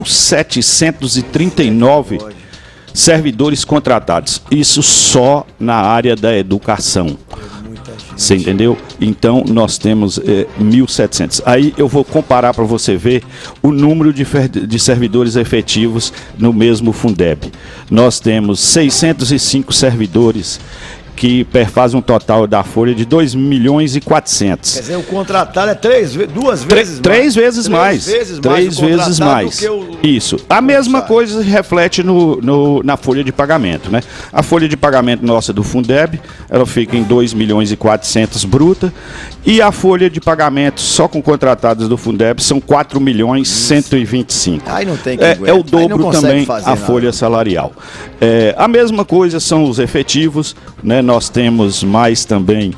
739 servidores contratados. Isso só na área da educação. Você entendeu? Então, nós temos 1.700. Aí eu vou comparar para você ver o número de servidores efetivos no mesmo Fundeb. Nós temos 605 servidores que faz um total da folha de 2.400.000. Quer dizer, o contratado é duas vezes mais. Três vezes mais. Três vezes mais. Isso. A mesma coisa se reflete na folha de pagamento, né? A folha de pagamento nossa do Fundeb, ela fica em 2.400.000 bruta, e a folha de pagamento só com contratados do Fundeb são 4.125.000. Aí não tem que é o dobro também a folha salarial. A mesma coisa são os efetivos, né? Nós temos mais também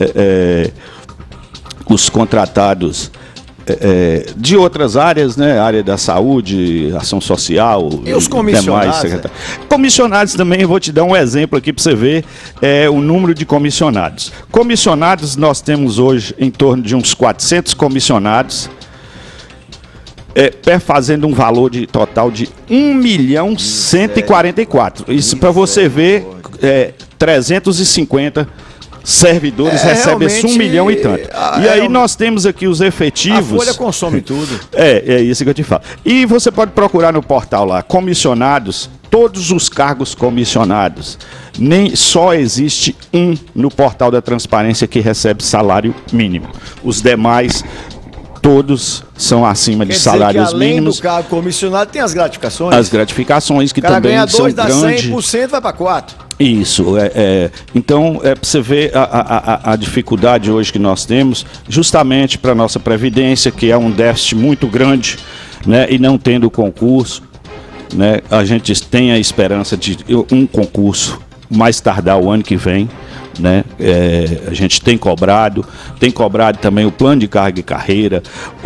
os contratados de outras áreas, né? Área da saúde, ação social. E os comissionados? Comissionados também, eu vou te dar um exemplo aqui para você ver o número de comissionados. Comissionados, nós temos hoje em torno de uns 400 comissionados, fazendo um valor total de 1.144.000. Isso para você ver, 350 servidores recebem esse 1 milhão e tanto. E aí nós temos aqui os efetivos. A folha consome tudo. É isso que eu te falo. E você pode procurar no portal lá, comissionados, todos os cargos comissionados. Nem só existe um no portal da transparência que recebe salário mínimo. Os demais, todos são acima de salários mínimos. Do cargo comissionado tem as gratificações. As gratificações que também são grandes. O cara ganha 2, dá 100%, vai para 4%. Isso, então, para você ver a dificuldade hoje que nós temos, justamente para a nossa Previdência, que é um déficit muito grande, né, e não tendo concurso, né, a gente tem a esperança de um concurso mais tardar o ano que vem, né? A gente tem cobrado também o plano de carga e carreira,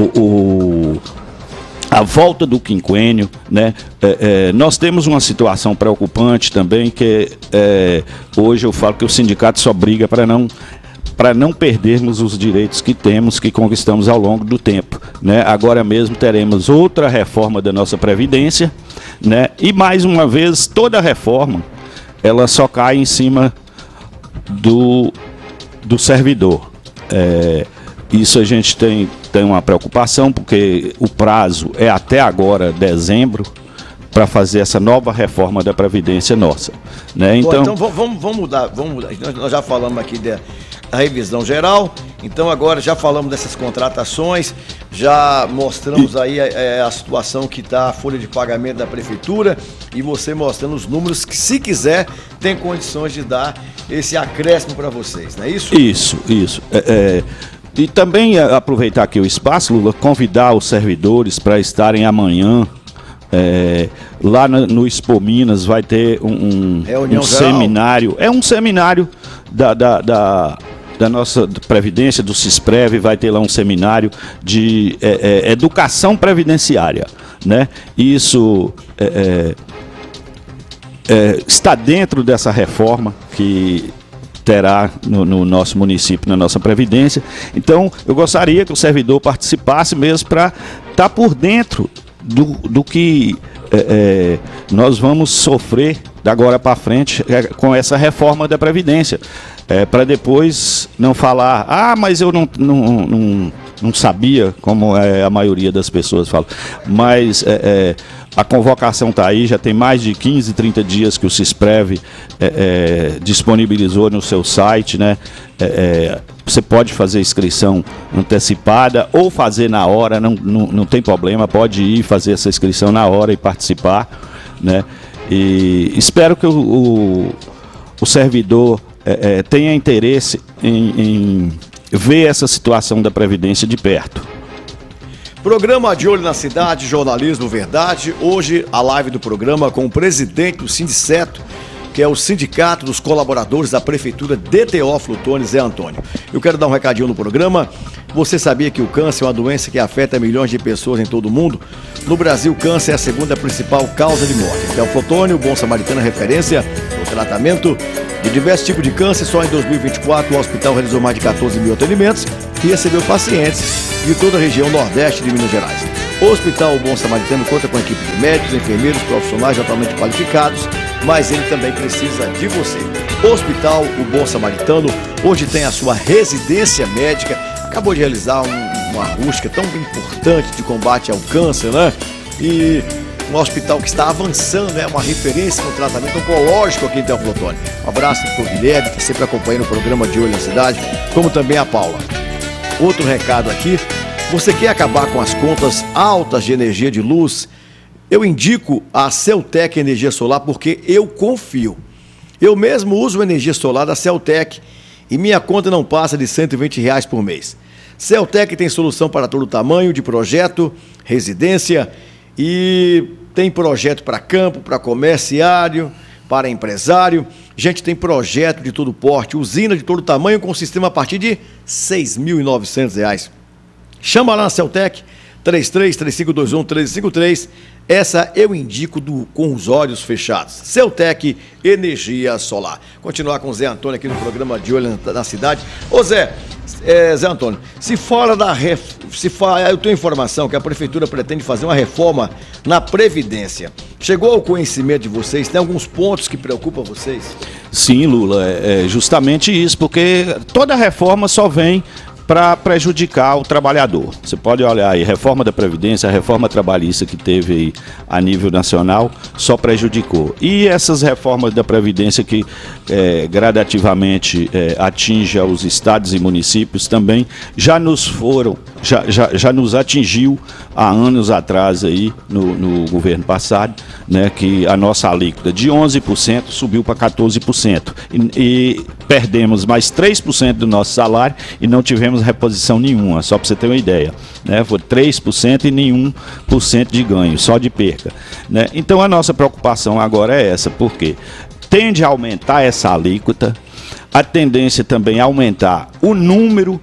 a volta do quinquênio, né? Nós temos uma situação preocupante também, que hoje eu falo que o sindicato só briga para não perdermos os direitos que temos, que conquistamos ao longo do tempo, né? Agora mesmo teremos outra reforma da nossa Previdência, né? E mais uma vez, toda reforma, ela só cai em cima do servidor. Isso a gente tem uma preocupação, porque o prazo é até agora, dezembro, para fazer essa nova reforma da Previdência nossa, né? Então vamos mudar. Nós já falamos aqui da revisão geral, então agora já falamos dessas contratações, já mostramos aí a situação que está a folha de pagamento da prefeitura, e você mostrando os números que, se quiser, tem condições de dar esse acréscimo para vocês, não é isso? Isso. E também aproveitar aqui o espaço, Lula, convidar os servidores para estarem amanhã lá no Expo Minas. Vai ter um seminário. É um seminário da nossa Previdência, do Cisprev. Vai ter lá um seminário de educação previdenciária, né? Isso está dentro dessa reforma que terá no nosso município, na nossa Previdência. Então, eu gostaria que o servidor participasse mesmo, para estar por dentro do que nós vamos sofrer da agora para frente com essa reforma da Previdência. Para depois não falar, mas eu não sabia, como a maioria das pessoas fala. Mas a convocação está aí, já tem mais de 15, 30 dias que o Cisprev disponibilizou no seu site, né? Você pode fazer inscrição antecipada ou fazer na hora, não tem problema, pode ir fazer essa inscrição na hora e participar, né? E espero que o servidor tenha interesse em ver essa situação da Previdência de perto. Programa De Olho na Cidade, Jornalismo Verdade. Hoje a live do programa com o presidente do Sindiceto, que é o Sindicato dos Colaboradores da Prefeitura de Teófilo Otoni, Zé Antônio. Eu quero dar um recadinho no programa. Você sabia que o câncer é uma doença que afeta milhões de pessoas em todo o mundo? No Brasil, o câncer é a segunda principal causa de morte. Teófilo Otoni, o Bom Samaritano, é referência no tratamento de diversos tipos de câncer. Só em 2024 o hospital realizou mais de 14 mil atendimentos e recebeu pacientes de toda a região nordeste de Minas Gerais. O Hospital Bom Samaritano conta com equipe de médicos, enfermeiros, profissionais altamente qualificados, mas ele também precisa de você. O Hospital O Bom Samaritano hoje tem a sua residência médica, acabou de realizar uma rústica tão importante de combate ao câncer, né? E um hospital que está avançando, é uma referência no tratamento oncológico aqui em Teófilo Otoni. Um abraço para o Guilherme, que sempre acompanha o programa De Olho na Cidade, como também a Paula. Outro recado aqui, você quer acabar com as contas altas de energia de luz? Eu indico a Celtec Energia Solar porque eu confio. Eu mesmo uso energia solar da Celtec e minha conta não passa de R$120 por mês. Celtec tem solução para todo tamanho de projeto, residência e tem projeto para campo, para comerciário, para empresário. Gente, tem projeto de todo porte, usina de todo tamanho com sistema a partir de R$ 6.900. Chama lá na Celtec, 33-3521-1353. Essa eu indico com os olhos fechados. Celtec Energia Solar. Continuar com o Zé Antônio aqui no programa De Olho na Cidade. Ô Zé Antônio, eu tenho informação que a Prefeitura pretende fazer uma reforma na Previdência. Chegou ao conhecimento de vocês? Tem alguns pontos que preocupam vocês? Sim, Lula, é justamente isso, porque toda reforma só vem para prejudicar o trabalhador. Você pode olhar aí, reforma da Previdência, a reforma trabalhista que teve aí a nível nacional, só prejudicou. E essas reformas da Previdência que gradativamente atinge os estados e municípios também já nos atingiu há anos atrás aí no governo passado, né, que a nossa alíquota de 11% subiu para 14% e perdemos mais 3% do nosso salário e não tivemos reposição nenhuma, só para você ter uma ideia, né? Foi 3% e nenhum por cento de ganho, só de perca, né? Então a nossa preocupação agora é essa, porque tende a aumentar essa alíquota, a tendência também é aumentar o número,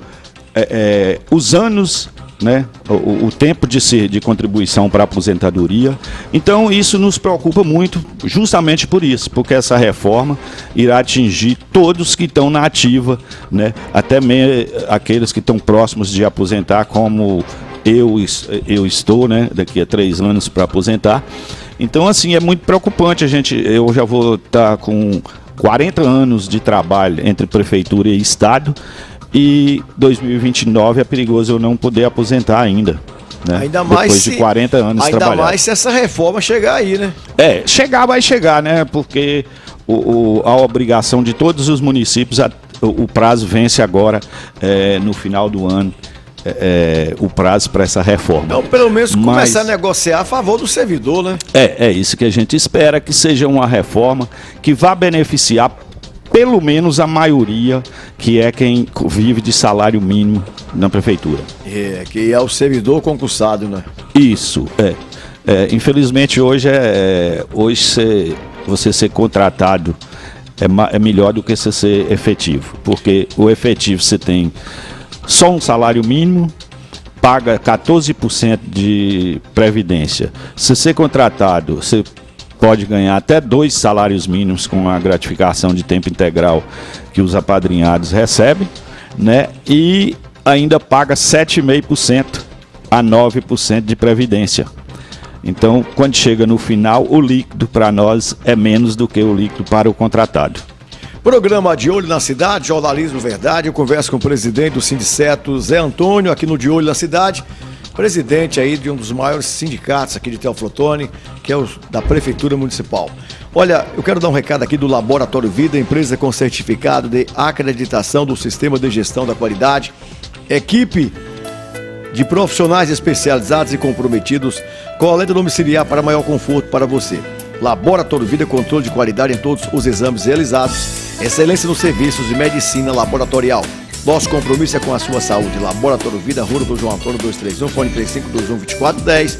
os anos, né, o tempo de contribuição para a aposentadoria. Então isso nos preocupa muito justamente por isso, porque essa reforma irá atingir todos que estão na ativa, né, até mesmo aqueles que estão próximos de aposentar, como eu estou, né, daqui a 3 anos para aposentar. Então assim, é muito preocupante. Eu já vou estar com 40 anos de trabalho entre prefeitura e estado, e 2029 é perigoso eu não poder aposentar ainda, né? Ainda mais depois de 40 anos trabalhando. Ainda mais se essa reforma chegar aí, né? Vai chegar, né? Porque a obrigação de todos os municípios, o prazo vence agora no final do ano, o prazo para essa reforma. Então, pelo menos começar a negociar a favor do servidor, né? É isso que a gente espera, que seja uma reforma que vá beneficiar pelo menos a maioria, que é quem vive de salário mínimo na prefeitura. Que é o servidor concursado, né? Isso, infelizmente hoje você ser contratado é melhor do que você ser efetivo, porque o efetivo você tem só um salário mínimo, paga 14% de previdência. Se ser contratado, você pode ganhar até 2 salários mínimos com a gratificação de tempo integral que os apadrinhados recebem, né? E ainda paga 7,5% a 9% de previdência. Então, quando chega no final, o líquido para nós é menos do que o líquido para o contratado. Programa De Olho na Cidade, Jornalismo Verdade. Eu converso com o presidente do Sindiceto, Zé Antônio, aqui no De Olho na Cidade. Presidente aí de um dos maiores sindicatos aqui de Teófilo Otoni, que é o da Prefeitura Municipal. Olha, eu quero dar um recado aqui do Laboratório Vida, empresa com certificado de acreditação do Sistema de Gestão da Qualidade. Equipe de profissionais especializados e comprometidos, coleta domiciliar para maior conforto para você. Laboratório Vida, controle de qualidade em todos os exames realizados, excelência nos serviços de medicina laboratorial. Nosso compromisso é com a sua saúde. Laboratório Vida, Rua do João Antônio 231, fone 3521-2410,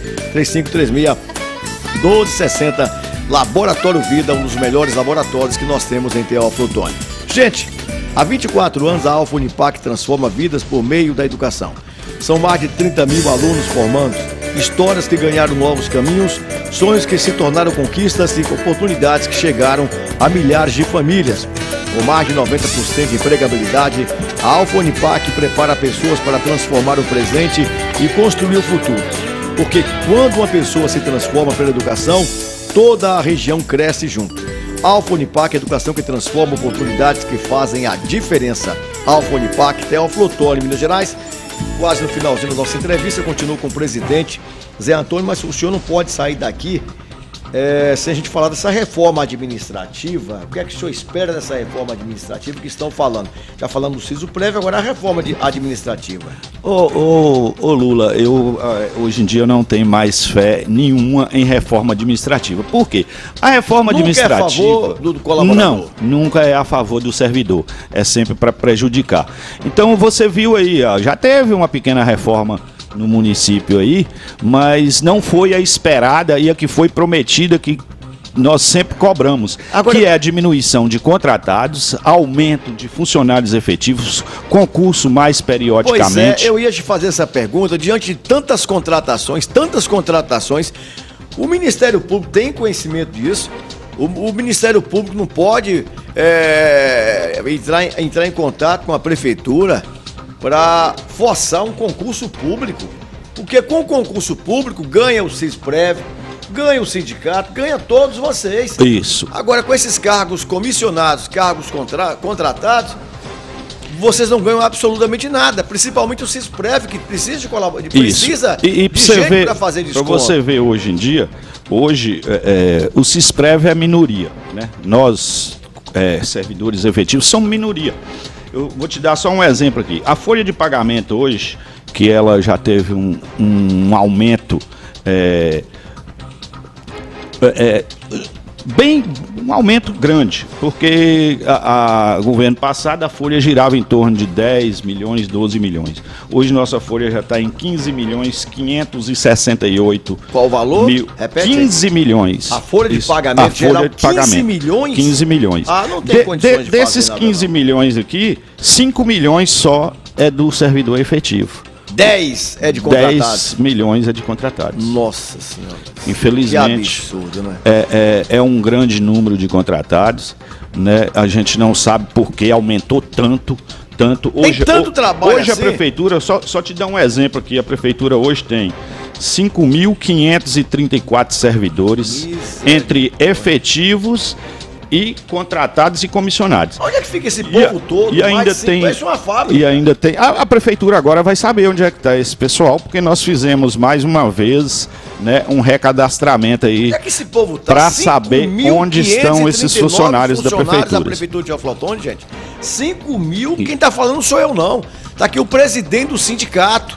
3536-1260. Laboratório Vida, um dos melhores laboratórios que nós temos em Teófilo Otoni. Gente, há 24 anos a Alfa Unipac transforma vidas por meio da educação. São mais de 30 mil alunos formando, histórias que ganharam novos caminhos, sonhos que se tornaram conquistas e oportunidades que chegaram a milhares de famílias. Com mais de 90% de empregabilidade, a Alfa Unipac prepara pessoas para transformar o presente e construir o futuro. porque quando uma pessoa se transforma pela educação, toda a região cresce junto. Alfa Unipac, educação que transforma, oportunidades que fazem a diferença. Alfa Unipac, Teófilo Otoni, Minas Gerais. Quase no finalzinho da nossa entrevista, eu continuo com o presidente Zé Antônio, mas o senhor não pode sair daqui sem a gente falar dessa reforma administrativa. O que é que o senhor espera dessa reforma administrativa que estão falando? Já falando do Siso Prévio, agora a reforma administrativa. Ô Lula, hoje em dia eu não tenho mais fé nenhuma em reforma administrativa. Por quê? A reforma administrativa... Nunca é a favor do colaborador? Não, nunca é a favor do servidor. É sempre para prejudicar. Então você viu aí, ó, já teve uma pequena reforma no município aí, mas não foi a esperada e a que foi prometida, que nós sempre cobramos, agora, que é a diminuição de contratados, aumento de funcionários efetivos, concurso mais periodicamente. Pois é, eu ia te fazer essa pergunta, diante de tantas contratações, o Ministério Público tem conhecimento disso? O Ministério Público não pode entrar em contato com a Prefeitura para forçar um concurso público, porque com o concurso público ganha o Cisprev, ganha o sindicato, ganha todos vocês. Isso. Agora, com esses cargos comissionados, cargos contratados, vocês não ganham absolutamente nada, principalmente o Cisprev, que precisa de colaboração, precisa de gente para fazer desconto. Para você ver hoje em dia, o Cisprev é a minoria, né? Nós, servidores efetivos, somos minoria. Eu vou te dar só um exemplo aqui. A folha de pagamento hoje, que ela já teve um aumento um aumento grande, porque o governo passado a folha girava em torno de 10 milhões, 12 milhões. Hoje nossa folha já está em 15 milhões 568. Qual o valor? Repete 15 aí. Milhões. A folha de pagamento geral, 15 milhões? 15 milhões. Ah, não tem condições de desses fazer 15 nada, milhões aqui, 5 milhões só é do servidor efetivo. 10 é de contratados. 10 milhões é de contratados. Nossa Senhora. Infelizmente, que absurdo, né? É um grande número de contratados, né? A gente não sabe por que aumentou tanto. Hoje, tem tanto trabalho hoje assim? A prefeitura, só te dar um exemplo aqui, a prefeitura hoje tem 5.534 servidores, entre efetivos e contratados e comissionados. Onde é que fica esse povo todo? E ainda tem uma fábrica. E ainda tem a prefeitura agora vai saber onde é que está esse pessoal, porque nós fizemos mais uma vez, né, um recadastramento aí. Onde é que esse povo tá? Para saber onde estão esses funcionários da prefeitura. Da prefeitura de Teófilo Otoni, gente. 5 mil. Quem está falando sou eu não. Tá aqui o presidente do sindicato.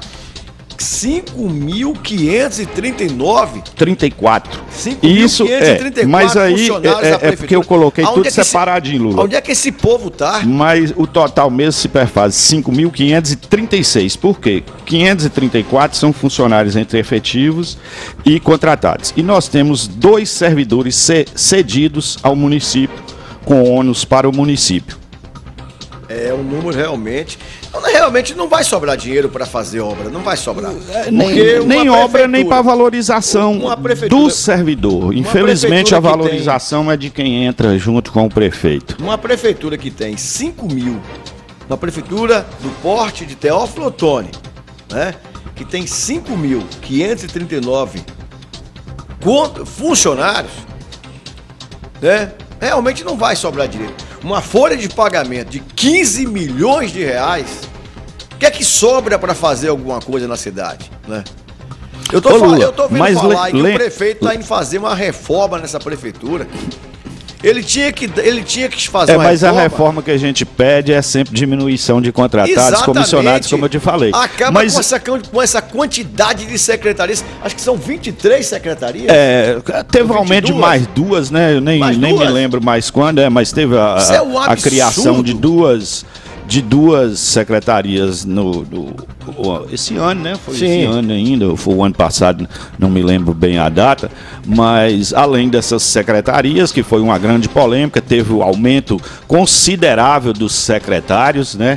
5.539? 34. Isso mas aí porque eu coloquei tudo separadinho, Lula. Onde é que esse povo tá? Mas o total mesmo se perfaz 5.536. Por quê? 534 são funcionários entre efetivos e contratados. E nós temos 2 servidores cedidos ao município, com ônus para o município. É um número realmente não vai sobrar dinheiro para fazer obra, não vai sobrar. Nem obra, nem para valorização do servidor. Infelizmente a valorização é de quem entra junto com o prefeito. Uma prefeitura que tem 5 mil, uma prefeitura do porte de Teófilo Otoni, né, que tem 5.539 funcionários, né, realmente não vai sobrar dinheiro. Uma folha de pagamento de 15 milhões de reais, o que é que sobra para fazer alguma coisa na cidade, né? Eu tô vendo falar que o prefeito está indo fazer uma reforma nessa prefeitura. Ele tinha que fazer uma reforma. Mas a reforma que a gente pede é sempre diminuição de contratados. Exatamente. Comissionados, como eu te falei. Acaba com essa quantidade de secretarias. Acho que são 23 secretarias. Teve um aumento de mais 2, né? Eu nem me lembro mais quando, mas teve a criação de duas secretarias esse ano, né? Foi Sim. Esse ano ainda, foi o ano passado, não me lembro bem a data, mas além dessas secretarias, que foi uma grande polêmica, teve o aumento considerável dos secretários, né?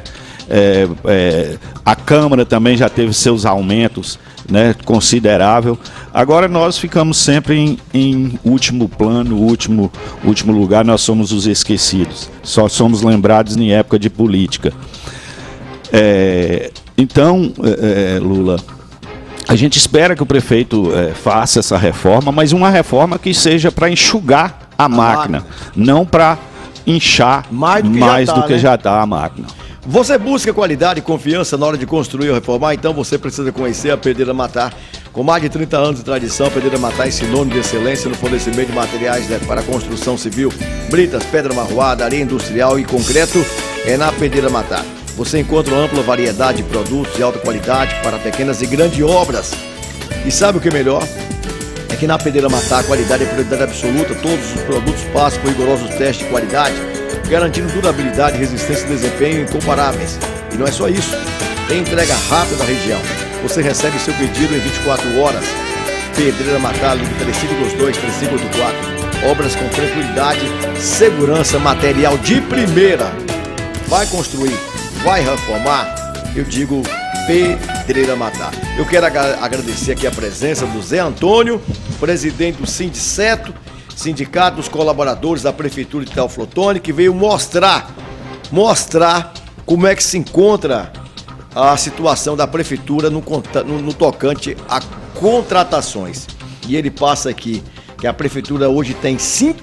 A Câmara também já teve seus aumentos, né, considerável. Agora nós ficamos sempre em último plano, último lugar, nós somos os esquecidos. Só somos lembrados em época de política. Então, Lula, A gente espera que o prefeito faça essa reforma, mas uma reforma que seja para enxugar a máquina, não para inchar mais do que já está a máquina. Você busca qualidade e confiança na hora de construir ou reformar, então você precisa conhecer a Pedreira Matar. Com mais de 30 anos de tradição, a Pedreira Matar é sinônimo de excelência no fornecimento de materiais para construção civil, britas, pedra marroada, areia industrial e concreto, é na Pedreira Matar. Você encontra uma ampla variedade de produtos de alta qualidade para pequenas e grandes obras. E sabe o que é melhor? É que na Pedreira Matar a qualidade é prioridade absoluta, todos os produtos passam por rigorosos testes de qualidade, garantindo durabilidade, resistência e desempenho incomparáveis. E não é só isso, tem entrega rápida da região. Você recebe seu pedido em 24 horas. Pedreira Matar, ligue 3522-3584. Obras com tranquilidade, segurança, material de primeira. Vai construir, vai reformar, eu digo Pedreira Matar. Eu quero agradecer aqui a presença do Zé Antônio, presidente do Sindiceto, Sindicato dos Colaboradores da Prefeitura de Teófilo, que veio mostrar como é que se encontra a situação da Prefeitura no tocante a contratações. E ele passa aqui que a Prefeitura hoje tem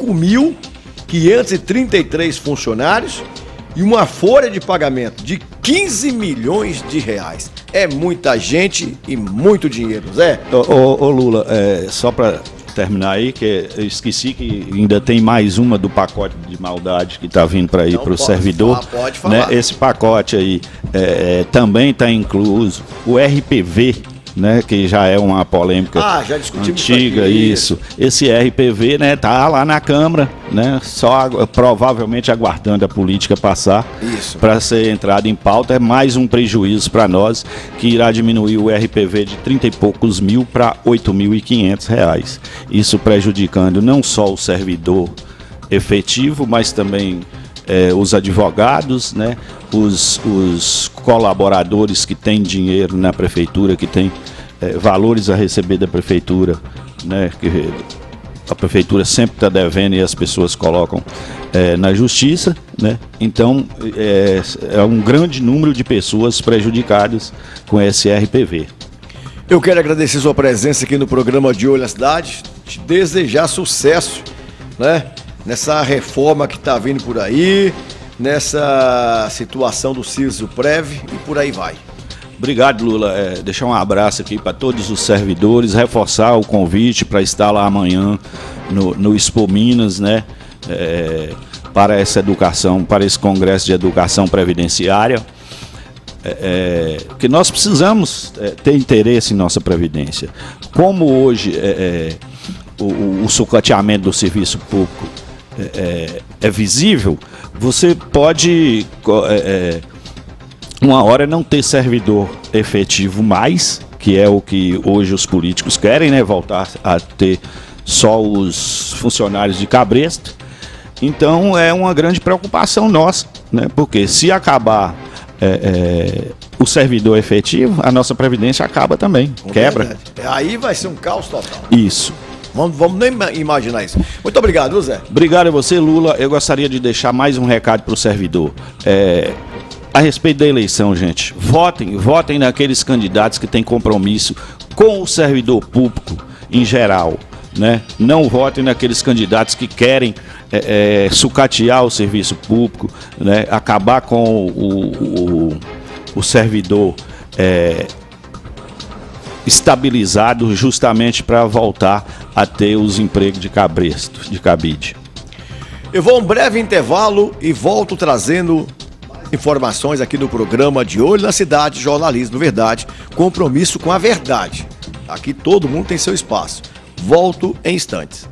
5.533 funcionários e uma folha de pagamento de 15 milhões de reais. É muita gente e muito dinheiro, Zé. Ô Lula, só para terminar aí, que eu esqueci que ainda tem mais uma do pacote de maldade que está vindo para ir para o servidor. Pode falar. Né? Esse pacote aí também está incluso o RPV, né, que já é uma polêmica já discutimos antiga, isso. Esse RPV, né, tá lá na Câmara, né, só provavelmente aguardando a política passar para ser entrado em pauta. É mais um prejuízo para nós, que irá diminuir o RPV de 30 e poucos mil para R$8.500. Isso prejudicando não só o servidor efetivo, mas também os advogados, né, os colaboradores que têm dinheiro na prefeitura, que têm valores a receber da prefeitura, né, que a prefeitura sempre está devendo e as pessoas colocam na justiça, né? Então é um grande número de pessoas prejudicadas com esse RPV. Eu quero agradecer sua presença aqui no programa De Olho na Cidade, te desejar sucesso, né, nessa reforma que está vindo por aí, nessa situação do Sisprev e por aí vai. Obrigado, Lula. Deixar um abraço aqui para todos os servidores, reforçar o convite para estar lá amanhã no Expo Minas, né, para essa educação, para esse Congresso de Educação Previdenciária, que nós precisamos ter interesse em nossa previdência. Como hoje o sucateamento do serviço público é visível, você pode uma hora não ter servidor efetivo mais, que é o que hoje os políticos querem, né, voltar a ter só os funcionários de cabresto. Então é uma grande preocupação nossa, né, porque se acabar o servidor efetivo, a nossa previdência acaba também, quebra. Verdade. Aí vai ser um caos total. Isso. Vamos nem imaginar isso. Muito obrigado, Zé. Obrigado a você, Lula. Eu gostaria de deixar mais um recado para o servidor. A respeito da eleição, gente, votem naqueles candidatos que têm compromisso com o servidor público em geral, né? Não votem naqueles candidatos que querem sucatear o serviço público, né? Acabar com o servidor estabilizado, justamente para voltar a ter os empregos de cabide. Eu vou a um breve intervalo e volto trazendo informações aqui do programa De Olho na Cidade, Jornalismo Verdade, compromisso com a verdade. Aqui todo mundo tem seu espaço. Volto em instantes.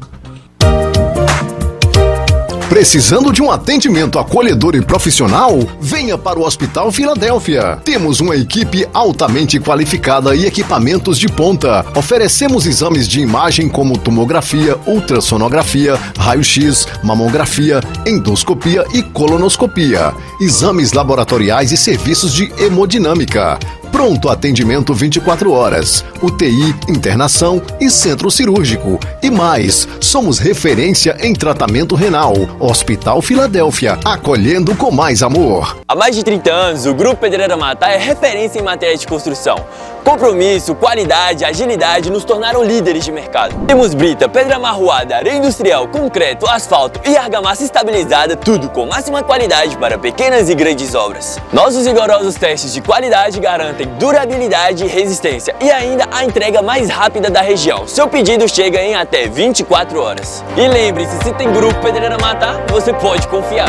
Precisando de um atendimento acolhedor e profissional? Venha para o Hospital Filadélfia. Temos uma equipe altamente qualificada e equipamentos de ponta. Oferecemos exames de imagem como tomografia, ultrassonografia, raio-x, mamografia, endoscopia e colonoscopia. Exames laboratoriais e serviços de hemodinâmica. Pronto atendimento 24 horas, UTI, internação e centro cirúrgico. E mais, somos referência em tratamento renal. Hospital Filadélfia, acolhendo com mais amor. Há mais de 30 anos, o Grupo Pedreira Matar é referência em materiais de construção. Compromisso, qualidade, agilidade nos tornaram líderes de mercado. Temos brita, pedra amarroada, areia industrial, concreto, asfalto e argamassa estabilizada, tudo com máxima qualidade para pequenas e grandes obras. Nossos rigorosos testes de qualidade garantem durabilidade e resistência e ainda a entrega mais rápida da região. Seu pedido chega em até 24 horas. E lembre-se, se tem Grupo Pedreira Matar, você pode confiar.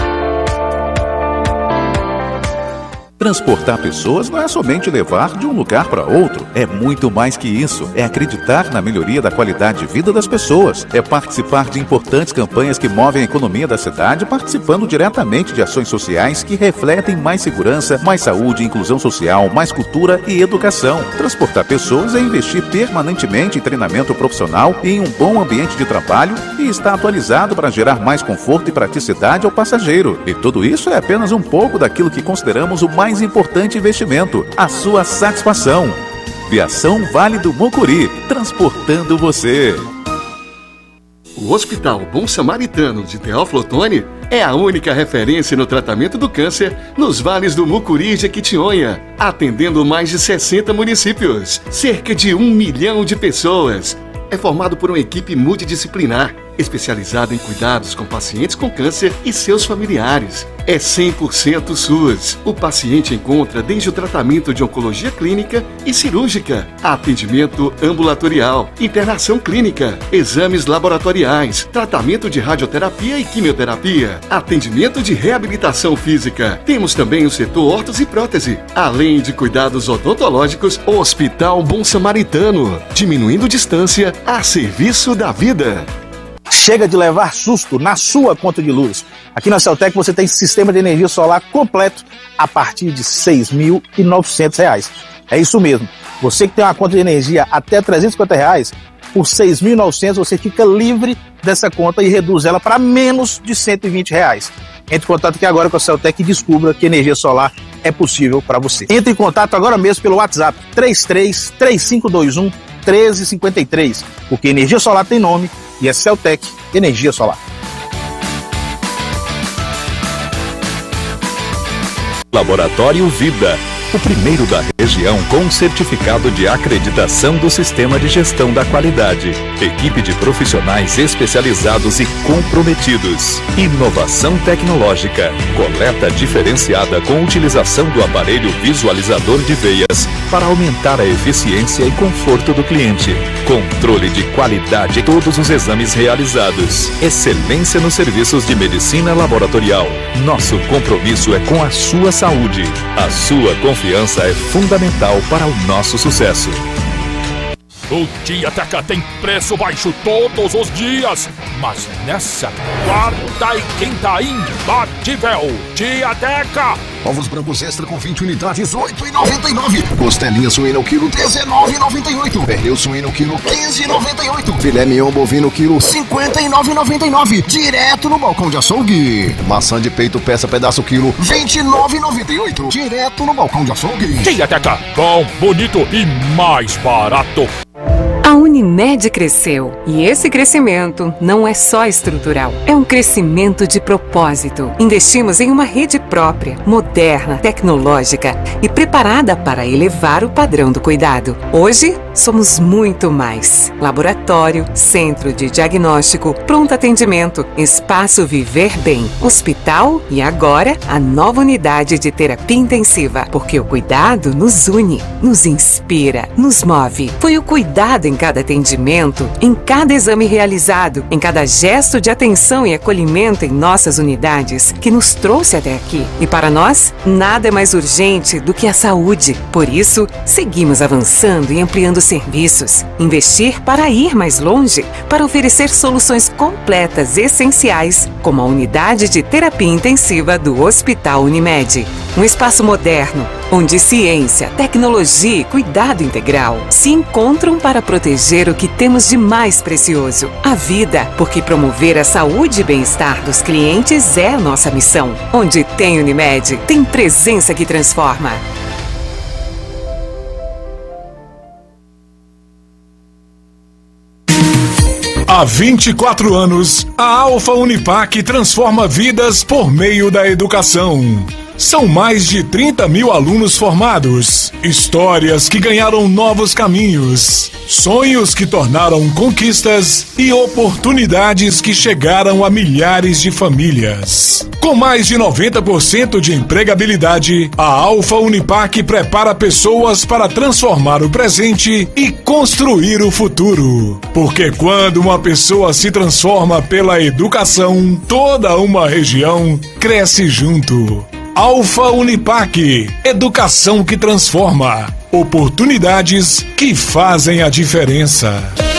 Transportar pessoas não é somente levar de um lugar para outro. É muito mais que isso. É acreditar na melhoria da qualidade de vida das pessoas. É participar de importantes campanhas que movem a economia da cidade, participando diretamente de ações sociais que refletem mais segurança, mais saúde, inclusão social, mais cultura e educação. Transportar pessoas é investir permanentemente em treinamento profissional e em um bom ambiente de trabalho e estar atualizado para gerar mais conforto e praticidade ao passageiro. E tudo isso é apenas um pouco daquilo que consideramos o mais importante investimento, a sua satisfação. Viação Vale do Mucuri, transportando você. O Hospital Bom Samaritano de Teófilo Otoni é a única referência no tratamento do câncer nos vales do Mucuri e Jequitinhonha, atendendo mais de 60 municípios, cerca de 1 milhão de pessoas. É formado por uma equipe multidisciplinar, especializada em cuidados com pacientes com câncer e seus familiares. É 100% SUS. O paciente encontra desde o tratamento de oncologia clínica e cirúrgica, atendimento ambulatorial, internação clínica, exames laboratoriais, tratamento de radioterapia e quimioterapia, atendimento de reabilitação física. Temos também o setor ortos e prótese, além de cuidados odontológicos. Hospital Bom Samaritano, diminuindo distância a serviço da vida. Chega de levar susto na sua conta de luz. Aqui na Celtec você tem sistema de energia solar completo a partir de R$ 6.900. É isso mesmo. Você que tem uma conta de energia até R$ 350, por R$ 6.900 você fica livre dessa conta e reduz ela para menos de R$ 120. Entre em contato aqui agora com a Celtec e descubra que energia solar é possível para você. Entre em contato agora mesmo pelo WhatsApp 333521 1353, porque energia solar tem nome e é Celtec Energia Solar. Laboratório Vida, o primeiro da região com certificado de acreditação do Sistema de Gestão da Qualidade. Equipe de profissionais especializados e comprometidos. Inovação tecnológica. Coleta diferenciada com utilização do aparelho visualizador de veias para aumentar a eficiência e conforto do cliente. Controle de qualidade em todos os exames realizados. Excelência nos serviços de medicina laboratorial. Nosso compromisso é com a sua saúde. A sua confiança é fundamental para o nosso sucesso. O Tiateca tem preço baixo todos os dias, mas nessa quarta e quinta imbatível. Tiateca! Ovos brancos extra com 20 unidades, R$ 8,99. Costelinha suína o quilo, R$ 19,98. Pernil suíno o quilo, R$ 15,98. Filé mignon bovino quilo, R$ 59,99. Direto no balcão de açougue. Maçã de peito peça pedaço quilo, R$ 29,98. Direto no balcão de açougue. Tiateca, bom, bonito e mais barato. A Unimed cresceu e esse crescimento não é só estrutural, é um crescimento de propósito. Investimos em uma rede própria, moderna, tecnológica e preparada para elevar o padrão do cuidado. Hoje, somos muito mais. Laboratório, centro de diagnóstico, pronto atendimento, espaço Viver Bem, hospital e agora a nova unidade de terapia intensiva, porque o cuidado nos une, nos inspira, nos move. Foi o cuidado em cada atendimento, em cada exame realizado, em cada gesto de atenção e acolhimento em nossas unidades que nos trouxe até aqui. E para nós, nada é mais urgente do que a saúde. Por isso, seguimos avançando e ampliando serviços. Investir para ir mais longe, para oferecer soluções completas e essenciais, como a unidade de terapia intensiva do Hospital Unimed. Um espaço moderno, onde ciência, tecnologia e cuidado integral se encontram para proteger o que temos de mais precioso, a vida, porque promover a saúde e bem-estar dos clientes é a nossa missão. Onde tem Unimed, tem presença que transforma. Há 24 anos, a Alfa Unipac transforma vidas por meio da educação. São mais de 30 mil alunos formados, histórias que ganharam novos caminhos, sonhos que tornaram conquistas e oportunidades que chegaram a milhares de famílias. Com mais de 90% de empregabilidade, a Alfa Unipac prepara pessoas para transformar o presente e construir o futuro. Porque quando uma pessoa se transforma pela educação, toda uma região cresce junto. Alfa Unipac, educação que transforma, oportunidades que fazem a diferença.